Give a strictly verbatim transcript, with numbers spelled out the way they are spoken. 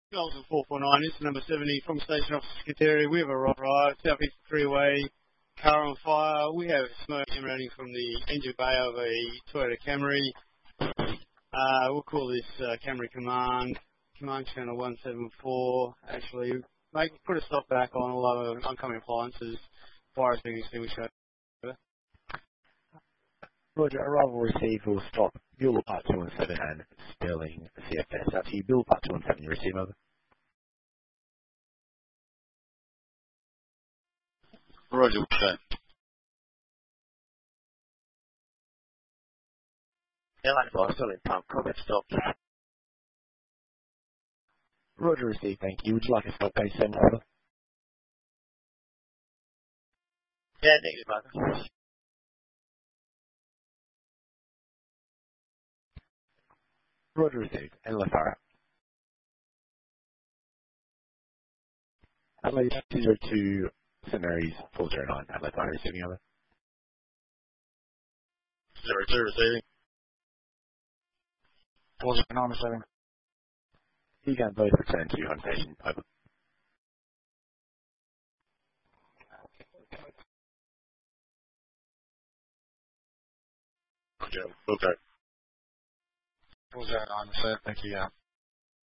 Golden four four nine, this is number seventy from Station Officer Skitaria. We have arrived, South East Freeway, car on fire. We have smoke emanating from the engine bay of a Toyota Camry. Uh, we'll call this uh, Camry Command, Command Channel one seven four. Actually, make, put a stop back on all other oncoming appliances. Fire is being extinguished. Roger, arrival received will stop Buell Part two one seven and Sterling C F S. That's you, Buell Part two one seven, you receive over. Roger, what's that? Airline five, Sterling Pump, combat stop. Roger, received, thank you. Would you like a stop base send over? Yeah, negative, brother. Roger, received. And left fire. Adelaide two zero two, Saint Mary's four zero nine. Adelaide fire receiving over. Zero two receiving. four zero nine receiving. You can both return to home station. Over. Roger, okay. four zero nine receiving, thank you, yeah.